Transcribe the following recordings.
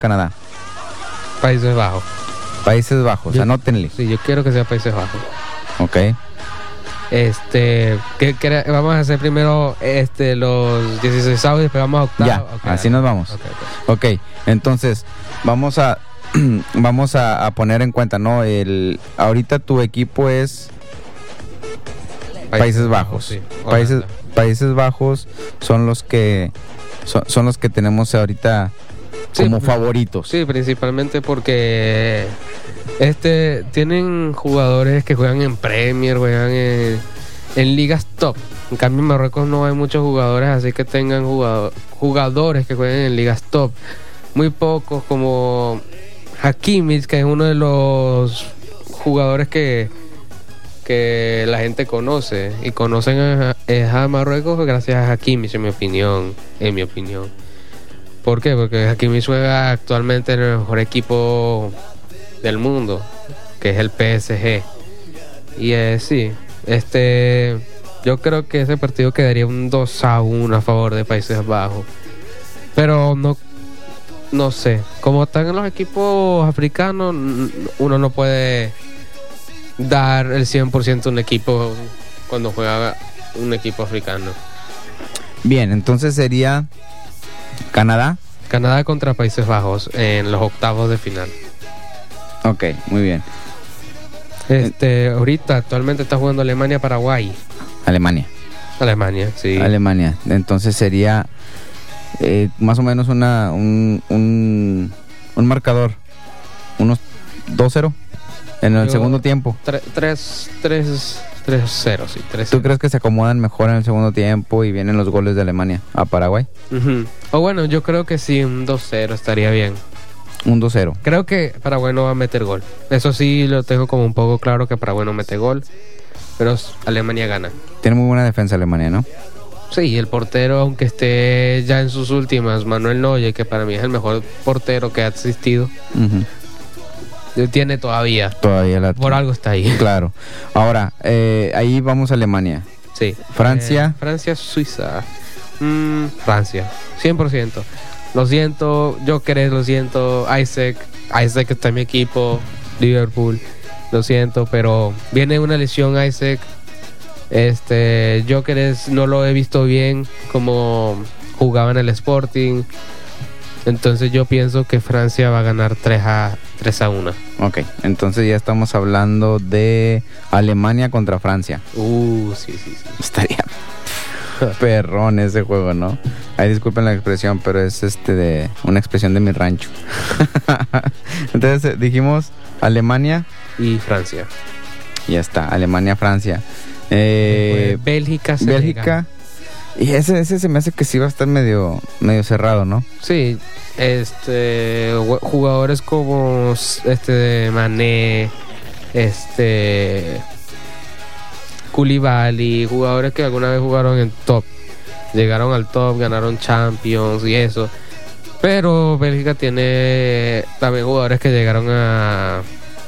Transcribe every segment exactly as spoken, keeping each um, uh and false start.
Canadá? Países Bajos. Países Bajos, Yo- anótenle. Sí, yo quiero que sea Países Bajos. Ok. Este, ¿qué, qué- vamos a hacer primero este, los dieciséis y después vamos a octavos. Ya, Ok, así nos vamos. ok, ok. Ok, entonces vamos a vamos a, a poner en cuenta, ¿no? El ahorita tu equipo es Países Bajos. sí. Países Holanda. Países Bajos son los que son, son los que tenemos ahorita Sí, como pues, favoritos. Sí, principalmente porque este tienen jugadores que juegan en Premier, juegan en, en ligas top. En cambio en Marruecos no hay muchos jugadores así que tengan jugado- jugadores que jueguen en ligas top. Muy pocos, como Hakimi, que es uno de los jugadores que que la gente conoce y conocen a, a Marruecos gracias a Hakimi, en mi opinión, en mi opinión. ¿Por qué? Porque Hakimi juega actualmente en el mejor equipo del mundo, que es el P S G. Y eh, sí, este, yo creo que ese partido quedaría un dos a uno a favor de Países Bajos. Pero no, no sé, como están en los equipos africanos, n- uno no puede dar el cien por ciento a un equipo cuando juega un equipo africano. Bien, entonces sería Canadá. Canadá contra Países Bajos en los octavos de final. Ok, muy bien. Este, ahorita actualmente está jugando Alemania-Paraguay. Alemania. Alemania, sí. Alemania. Entonces sería eh, más o menos una un, un, un marcador. Unos dos cero en el Yo- segundo tiempo. tres cero, sí. tres ¿Tú cero. crees que se acomodan mejor en el segundo tiempo y vienen los goles de Alemania a Paraguay? Ujú. O bueno, yo creo que sí, un dos cero estaría bien. Un dos cero. Creo que Paraguay no va a meter gol. Eso sí lo tengo como un poco claro que Paraguay no mete gol. Pero Alemania gana. Tiene muy buena defensa Alemania, ¿no? Sí, el portero, aunque esté ya en sus últimas, Manuel Neuer, que para mí es el mejor portero que ha existido, Ujú. tiene todavía. Todavía la... Por algo está ahí. Claro. Ahora, eh, ahí vamos a Alemania. Sí. Francia. Eh, Francia, Suiza. Mm, Francia, cien por ciento. Lo siento, yo querés, lo siento. Isaac, Isaac está en mi equipo. Liverpool, lo siento, pero viene una lesión Isaac. Este, yo querés, no lo he visto bien como jugaba en el Sporting. Entonces yo pienso que Francia va a ganar tres a uno. Ok, entonces ya estamos hablando de Alemania contra Francia. Uh, sí, sí, sí. Estaría perrón ese juego, ¿no? Ay, disculpen la expresión, pero es este de una expresión de mi rancho. Entonces eh, dijimos Alemania. Y Francia. Ya está, Alemania, Francia. Eh, Después, Bélgica, Senegal. Bélgica. Y ese, ese se me hace que sí va a estar medio, medio cerrado, ¿no? Sí, este ju- jugadores como este Mané, este Koulibaly, jugadores que alguna vez jugaron en top, llegaron al top, ganaron Champions y eso. Pero Bélgica tiene también jugadores que llegaron a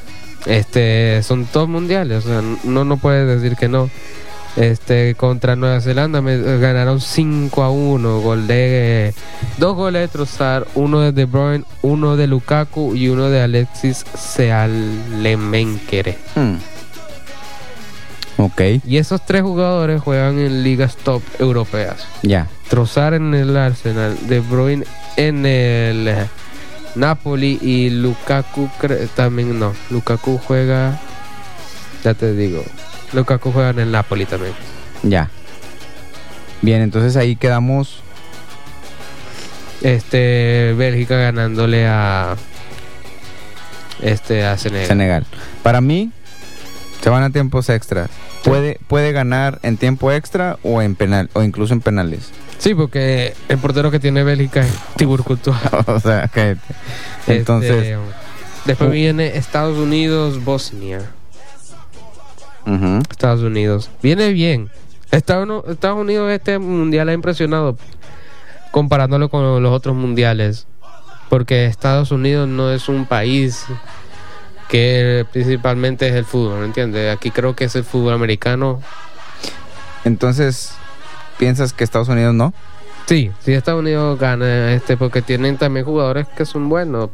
este son top mundiales, o sea, no no puedes decir que no. Este contra Nueva Zelanda me ganaron cinco a uno, gol de dos goles de Trossard, uno de De Bruyne, uno de Lukaku y uno de Alexis Saelemaekere. Hmm. Ok, Y esos tres jugadores juegan en ligas top europeas. ya. Trossard en el Arsenal, De Bruyne en el eh, Napoli y Lukaku cre- también no, Lukaku juega, ya te digo, Lukaku juega en el Napoli también. Ya. Bien, entonces ahí quedamos. Este, Bélgica ganándole a este a Senegal. Senegal. Para mí, se van a tiempos extras. Puede, puede ganar en tiempo extra o en penal, o incluso en penales. Sí, porque el portero que tiene Bélgica es Thibaut Courtois. O sea, que entonces, Este, después uh. viene Estados Unidos, Bosnia. ujú. Estados Unidos. Viene bien. Estados, Estados Unidos este mundial ha impresionado comparándolo con los otros mundiales. Porque Estados Unidos no es un país que principalmente es el fútbol, ¿me entiendes? Aquí creo que es el fútbol americano. Entonces, ¿piensas que Estados Unidos no? Sí, sí, Estados Unidos gana este porque tienen también jugadores que son buenos.